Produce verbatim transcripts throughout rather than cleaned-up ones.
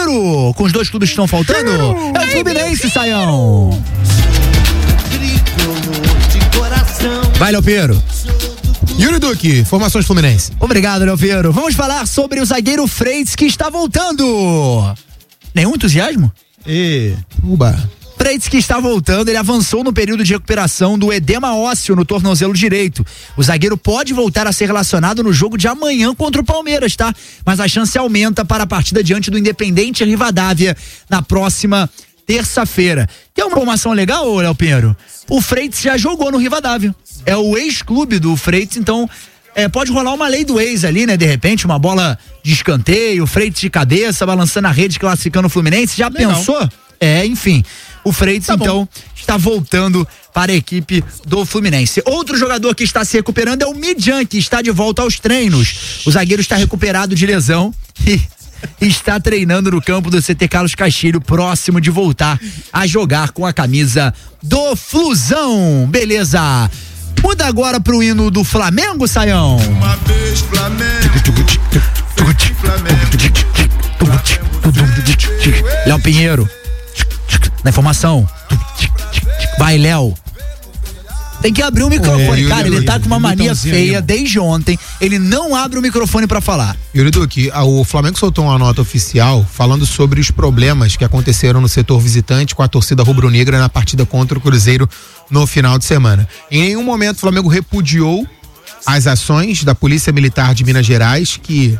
futuro com os dois clubes que estão faltando? É o Fluminense, Saião. Vai, Léo Piero. Yuri Duque, formações Fluminense. Obrigado, Léo Piero. Vamos falar sobre o zagueiro Freitas que está voltando. Nenhum entusiasmo? E... Uba. Freitas que está voltando, ele avançou no período de recuperação do edema ósseo no tornozelo direito. O zagueiro pode voltar a ser relacionado no jogo de amanhã contra o Palmeiras, tá? Mas a chance aumenta para a partida diante do Independente Rivadavia na próxima terça-feira. Tem uma informação legal, Léo Pinheiro? O Freitas já jogou no Rivadavia. É o ex-clube do Freitas, então é, pode rolar uma lei do ex ali, né? De repente, uma bola de escanteio, Freitas de cabeça, balançando a rede, classificando o Fluminense. Já legal. Pensou? É, enfim. O Freitas, tá então, bom. Está voltando para a equipe do Fluminense. Outro jogador que está se recuperando é o Midjan, que está de volta aos treinos. O zagueiro está recuperado de lesão e está treinando no campo do C T Carlos Castilho, próximo de voltar a jogar com a camisa do Flusão. Beleza. Muda agora pro hino do Flamengo, Saião. Uma vez Flamengo. Léo Pinheiro. Na informação. Vai, Léo. Tem que abrir o microfone, é, cara, ele tá com uma mania feia desde ontem, ele não abre o microfone pra falar. Yuri Duque, o Flamengo soltou uma nota oficial falando sobre os problemas que aconteceram no setor visitante com a torcida rubro-negra na partida contra o Cruzeiro no final de semana. Em nenhum momento o Flamengo repudiou as ações da Polícia Militar de Minas Gerais, que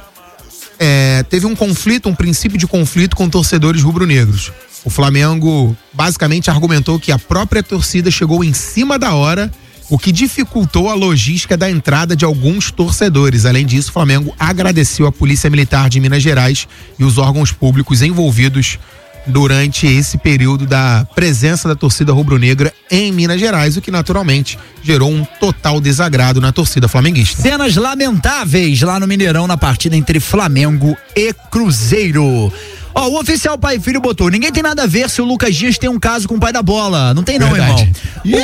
é, teve um conflito, um princípio de conflito com torcedores rubro-negros. O Flamengo basicamente argumentou que a própria torcida chegou em cima da hora, o que dificultou a logística da entrada de alguns torcedores. Além disso, o Flamengo agradeceu a Polícia Militar de Minas Gerais e os órgãos públicos envolvidos durante esse período da presença da torcida rubro-negra em Minas Gerais, o que naturalmente gerou um total desagrado na torcida flamenguista. Cenas lamentáveis lá no Mineirão na partida entre Flamengo e Cruzeiro. Ó, oh, o oficial pai e filho botou: ninguém tem nada a ver se o Lucas Dias tem um caso com o pai da bola. Não tem não, verdade, irmão.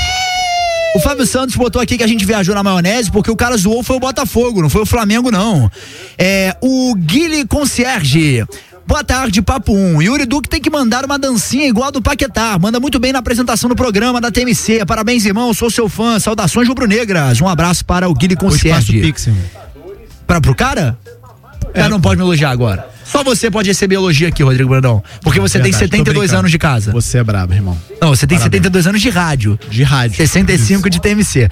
O, o Fábio Santos botou aqui que a gente viajou na maionese porque o cara zoou foi o Botafogo, não foi o Flamengo, não. É, o Guilherme Concierge. Boa tarde, Papo um. Yuri Duque tem que mandar uma dancinha igual a do Paquetá. Manda muito bem na apresentação do programa da T M C. Parabéns, irmão. Sou seu fã. Saudações rubro-negras. Um abraço para o Guilherme Concierge. Para pro cara? O cara é. Não pode me elogiar agora. Só você pode receber elogio aqui, Rodrigo Brandão. Porque você Verdade, tem setenta e dois anos de casa. Você é brabo, irmão. Não, você tem Parabéns. setenta e dois anos de rádio. De rádio. sessenta e cinco Isso. de T M C.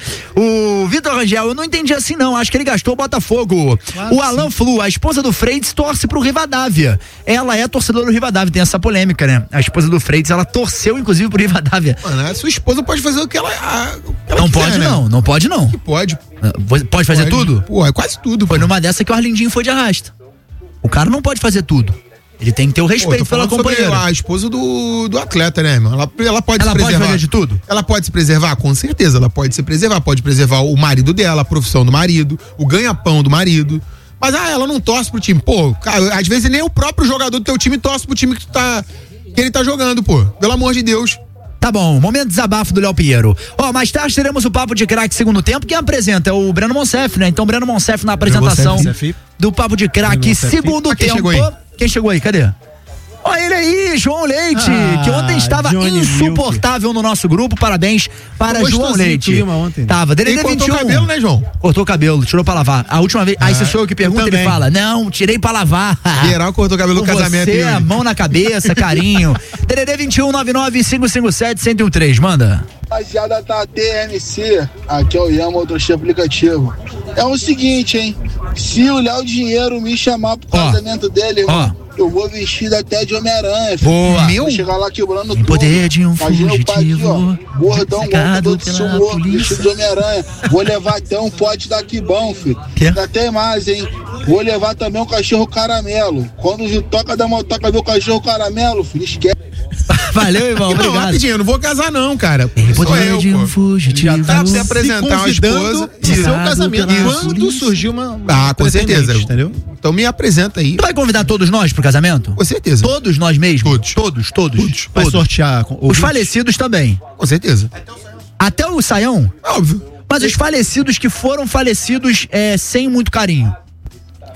O Vitor Rangel, eu não entendi assim não. Acho que ele gastou o Botafogo. Claro, o Alan sim. Flu, a esposa do Freitas, torce pro Rivadavia. Ela é torcedora do Rivadavia. Tem essa polêmica, né? A esposa do Freitas, ela torceu inclusive pro Rivadavia. Mano, a sua esposa pode fazer o que ela, a, o que ela Não quiser, pode né? não, não pode não. Que pode. Pode fazer pode. tudo? Pô, é quase tudo. Foi pô. numa dessa que o Arlindinho foi de arrasta. O cara não pode fazer tudo. Ele tem que ter o respeito Pô, pela companheira. A esposa do, do atleta, né, irmão? Ela, ela pode ela se preservar. Ela pode fazer de tudo? Ela pode se preservar? Com certeza, ela pode se preservar. Pode preservar o marido dela, a profissão do marido, o ganha-pão do marido. Mas, ah, ela não torce pro time. Pô, cara, às vezes nem o próprio jogador do teu time torce pro time que, tu tá, que ele tá jogando, pô. Pelo amor de Deus. Tá bom, momento de desabafo do Léo Pinheiro. Ó, oh, mais tarde teremos o Papo de Craque segundo tempo. Quem apresenta é o Breno Monsef, né? Então, Breno Monsef na apresentação Monsef. do Papo de Craque segundo ah, tempo. Chegou Quem chegou aí? Cadê? Olha ele aí, João Leite, ah, que ontem estava Johnny insuportável Milk. no nosso grupo. Parabéns para João Leite. Ontem, né? Tava. D D D cortou o cabelo, né, João? Cortou o cabelo, tirou pra lavar. A última vez, ah, aí se sou eu que pergunta, eu ele fala: não, tirei pra lavar. Geral cortou o cabelo no casamento. Você, a mão na cabeça, carinho. D D D vinte e um, nove nove cinco cinco sete, um zero um três, manda. Rapaziada da T M C, aqui é o Ian, motorista aplicativo. É o seguinte, hein? Se o Léo Dinheiro me chamar pro oh. casamento dele, irmão, oh. eu vou vestido até de Homem-Aranha. Boa! Meu? Vou chegar lá quebrando tudo. Poder de um Imagina o pai aqui, ó, gordão, gordão do sumô, vestido de Homem-Aranha. Vou levar até um pote daqui bom, filho. Que? Ainda tem mais, hein? Vou levar também um cachorro caramelo. Quando toca da motoca ver o cachorro caramelo, filho, esquece. Valeu, irmão, não, obrigado. Rapidinho, eu não vou casar não, cara. Sou eu, pô. Já tá pra você apresentar uma esposa e seu casamento. Quando surgiu uma, uma Ah, com certeza. Entendeu? Então me apresenta aí. Tu vai convidar todos nós pro casamento? Com certeza. Todos nós mesmo? Todos. Todos, todos. todos. Vai todos. sortear. Com, os falecidos também? Com certeza. Até o Saião? Óbvio. Mas os falecidos que foram falecidos é, sem muito carinho.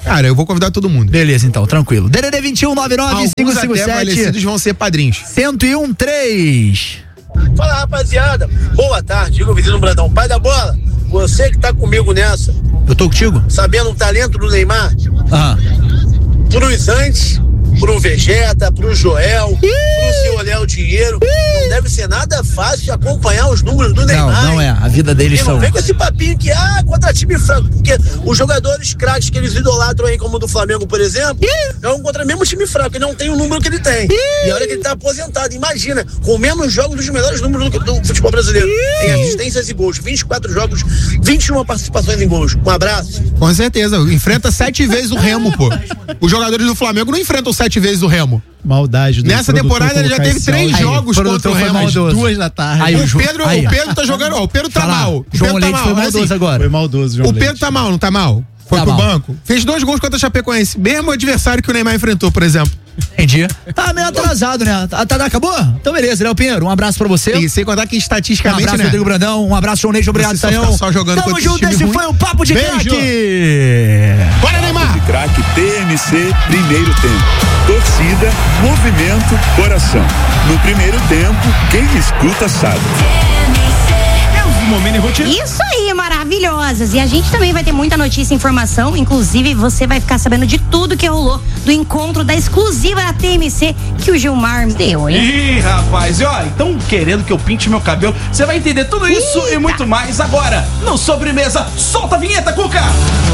Cara, eu vou convidar todo mundo. Beleza, então, tranquilo. D D D vinte e um, noventa e nove, cinco cinco sete. Falecidos vão ser padrinhos. cento e um, três. Fala, rapaziada. Boa tarde, Igor Vizinho Brandão. Pai da bola, você que tá comigo nessa. Eu tô contigo? Sabendo o talento do Neymar? Aham. Pros antes, pro Vegeta, pro Joel, pro seu Léo Dinheiro. Não deve ser nada fácil acompanhar os números do Neymar. Não, não é. A vida deles não são... vem com esse papinho que, ah, contra time fraco. Porque os jogadores craques que eles idolatram aí, como o do Flamengo, por exemplo, é um contra mesmo time fraco. Ele não tem o número que ele tem. E olha que ele tá aposentado. Imagina, com menos jogos dos melhores números do, do futebol brasileiro. Tem assistências e gols. vinte e quatro jogos, vinte e uma participações em gols. Um abraço. Com certeza. Enfrenta sete vezes o Remo, pô. Os jogadores do Flamengo não enfrentam sete vezes o Remo. Maldade. Nessa temporada ele já teve três aí, jogos contra o Remo. Duas da tarde. Aí, o, Pedro, aí. o Pedro tá jogando, ó, o Pedro tá Fala, mal. O João Pedro Leite tá mal, foi maldoso assim, agora. Foi maldoso, João O Pedro Leite. tá mal, não tá mal? Foi tá pro mal. banco. Fez dois gols contra a Chapecoense. Mesmo adversário que o Neymar enfrentou, por exemplo. Entendi. Tá meio atrasado, né? Tá, tá, acabou? Então beleza, Léo Pinheiro, um abraço pra você. E sem contar que Um estatisticamente, abraço, né? Rodrigo Brandão. Um abraço, João Leite. Obrigado, Você só Taião. fica só jogando Tamo contra junto, esse time esse ruim. foi o Papo de Beijo. Craque. Bora, Neymar! Craque T M C, primeiro tempo. Torcida, movimento, coração. No primeiro tempo, quem escuta sabe. Isso aí, maravilhosas. E a gente também vai ter muita notícia e informação. Inclusive, você vai ficar sabendo de tudo que rolou do encontro da exclusiva da T M C que o Gilmar deu, hein? Ih, rapaz, e ó, então querendo que eu pinte meu cabelo, você vai entender tudo isso Eita. e muito mais agora no Sobremesa. Solta a vinheta, Cuca!